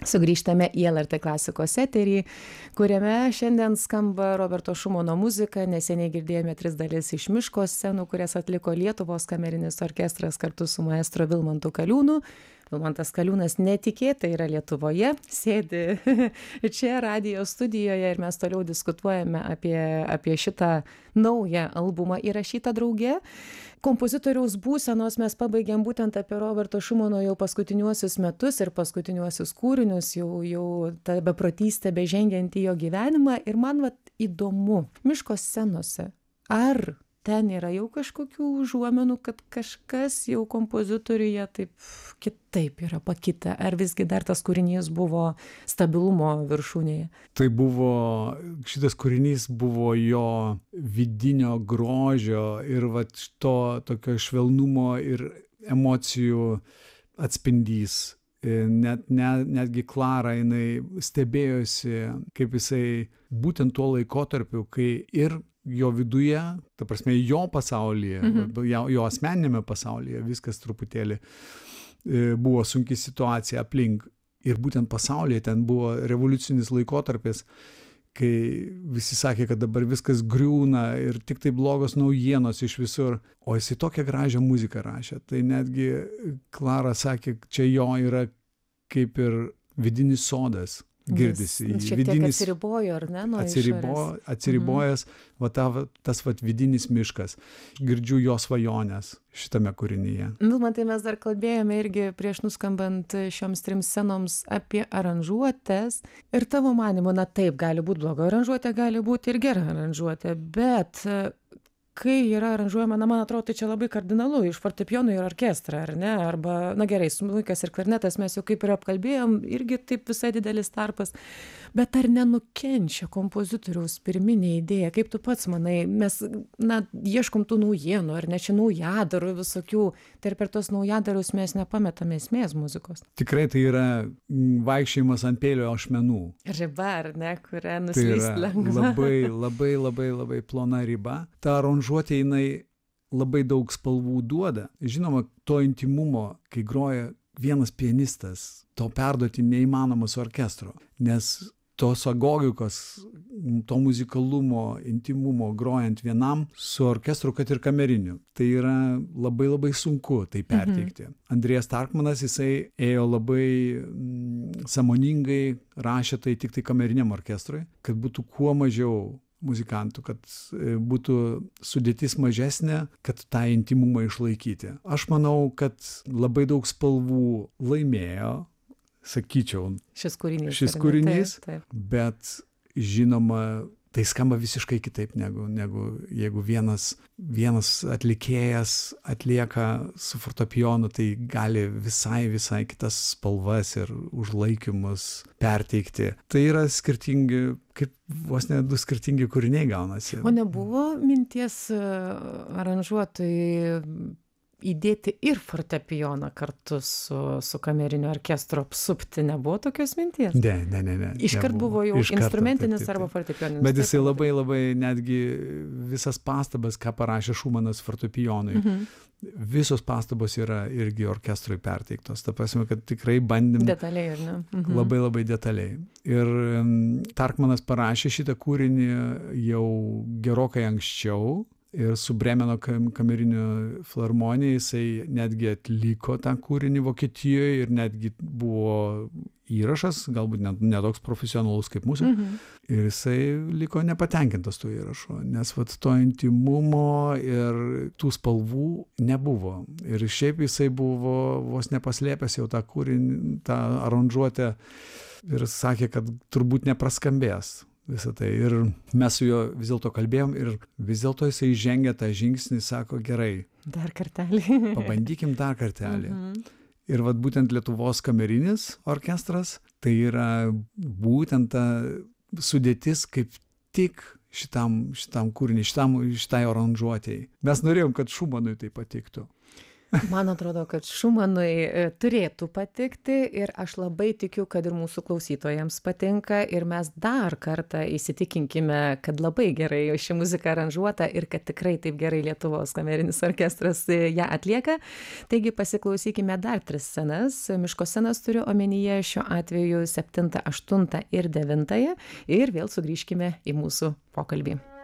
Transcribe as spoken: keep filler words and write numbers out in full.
Sugrįžtame į L R T klasikos eterį, kuriame šiandien skamba Roberto Šumano muzika. Neseniai girdėjome tris dalis iš Miško scenų, kurias atliko Lietuvos kamerinis orkestras kartu su maestro Vilmantu Kaliūnu. Vilmantas Kaliūnas netikėtai yra Lietuvoje, sėdi čia radijo studijoje ir mes toliau diskutuojame apie, apie šitą naują albumą įrašytą drauge. Kompozitoriaus būsenos mes pabaigėm būtent apie Roberto Šumano jau paskutiniuosius metus ir paskutiniuosius kūrinius, jau, jau ta beprotystė bežengiant į jo gyvenimą. Ir man vat įdomu, Miško scenose, ar ten yra jau kažkokių užuomenų, kad kažkas jau kompozitoriuje taip kitaip yra pakitę, ar visgi dar tas kūrinys buvo stabilumo viršūnėje? Tai buvo, šitas kūrinys buvo jo vidinio grožio ir vat to tokio švelnumo ir emocijų atspindys. Net, net, netgi Klara, jinai stebėjosi, kaip jisai būtent tuo laikotarpiu, kai ir jo viduje, ta prasme, jo pasaulyje, mhm. jo, jo asmeninėme pasaulyje viskas truputėlį buvo sunki situacija aplink. Ir būtent pasaulyje ten buvo revoliucinis laikotarpis, kai visi sakė, kad dabar viskas griūna ir tik tai blogos naujienos iš visur. O jisai tokią gražią muziką rašė. Tai netgi Klara sakė, čia jo yra kaip ir vidinis sodas. Girdisi. Jis šiek tiek vidinis, atsiribojo, ar ne, nuo atsiribo, išorės? Atsiribojęs, mhm. va, ta, tas va, vidinis miškas. Girdžiu jo svajonės šitame kūrinyje. Vilmantai, mes dar kalbėjome irgi prieš nuskambant šioms trims scenoms apie aranžuotės. Ir tavo manymu, na taip, gali būti bloga aranžuotė, gali būti ir gera aranžuotė, bet kai yra aranžuojama, na, man atrodo, tai čia labai kardinalu, iš fortepijono ir orkestrą, ar ne? Arba, na gerai, smuikas ir klarnetas mes jau kaip ir apkalbėjom, irgi taip visai didelis tarpas. Bet ar nenukenčia kompozitoriaus pirminė idėja? Kaip tu pats manai, mes, na, ieškom tų naujienų, ar ne, čia naujadarų visokių, tai per tos naujadarus mes nepametame esmės muzikos. Tikrai tai yra vaikščiojimas ant pėlio ašmenų. Riba, ar ne, kurią nuslyst lengva. Labai, labai, labai, labai plona riba. Ta aranžuotė, jinai labai daug spalvų duoda. Žinoma, to intimumo, kai groja vienas pianistas, to perduoti neįmanoma su orkestru, nes tos agogikos, to muzikalumo, intimumo grojant vienam su orkestru, kad ir kameriniu. Tai yra labai labai sunku tai perteikti. Mhm. Andrėjas Tarkmanas, jisai ėjo labai mm, sąmoningai, rašė tai tik tai kameriniam orkestrui, kad būtų kuo mažiau muzikantų, kad būtų sudėtis mažesnė, kad tą intimumą išlaikyti. Aš manau, kad labai daug spalvų laimėjo, sakyčiau, šis kūrinys, šis kūrinys taip, taip. Bet žinoma, tai skamba visiškai kitaip negu, negu jeigu vienas, vienas atlikėjas atlieka su fortepijonu, tai gali visai, visai kitas spalvas ir užlaikymus perteikti. Tai yra skirtingi, kaip vos ne du skirtingi kūriniai gaunasi. O nebuvo minties aranžuotojai įdėti ir fortepijoną kartu su, su kameriniu orkestru, apsupti, nebuvo tokios minties? Ne, ne, ne. ne Iškart buvo jau Iškart, instrumentinis taip, taip, taip. arba fortepijoninis. Bet jisai labai, labai netgi visas pastabas, ką parašė Šumanas fortepijonui, mhm. visos pastabos yra irgi orkestrui perteiktos. Ta prasme, kad tikrai bandėm detaliai, ar ne? Mhm. Labai, labai detaliai. Ir um, Tarkmanas parašė šitą kūrinį jau gerokai anksčiau. Ir su Bremeno kameriniu filharmonija jisai netgi atliko tą kūrinį Vokietijoje ir netgi buvo įrašas, galbūt net netoks profesionalus kaip mūsų. Mhm. Ir jisai liko nepatenkintas tų įrašų, nes vat to intimumo ir tų spalvų nebuvo. Ir šiaip jisai buvo vos nepaslėpęs jau tą kūrinį, tą aranžuotę ir sakė, kad turbūt nepraskambės. Visą tai. Ir mes su juo vis dėlto kalbėjom ir vis dėlto jisai žengia tą žingsnį, sako, gerai. Dar kartelį. Pabandykim dar kartelį. Mhm. Ir vat būtent Lietuvos kamerinis orkestras, tai yra būtent ta sudėtis kaip tik šitam, šitam kūriniui, šitam, šitai aranžuotėjai. Mes norėjom, kad Šumanui tai patiktų. Man atrodo, kad Šumanui e, turėtų patikti ir aš labai tikiu, kad ir mūsų klausytojams patinka ir mes dar kartą įsitikinkime, kad labai gerai ši muzika aranžuota ir kad tikrai taip gerai Lietuvos kamerinis orkestras e, ją atlieka. Taigi pasiklausykime dar tris scenas. Miško scenas turiu omenyje šiuo atveju septintą, aštuntą ir devintąją ir vėl sugrįžkime į mūsų pokalbį.